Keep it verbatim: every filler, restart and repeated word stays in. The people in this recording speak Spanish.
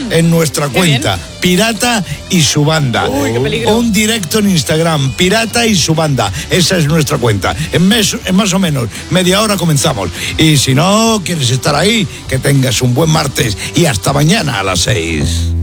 en nuestra cuenta. Pirata y su banda. Uy, qué peligro. Un directo en Instagram, Pirata y su banda. Esa es nuestra cuenta. En, mes, en más o menos media hora comenzamos. Y si no quieres estar ahí, que tengas un buen martes y hasta mañana a las seis.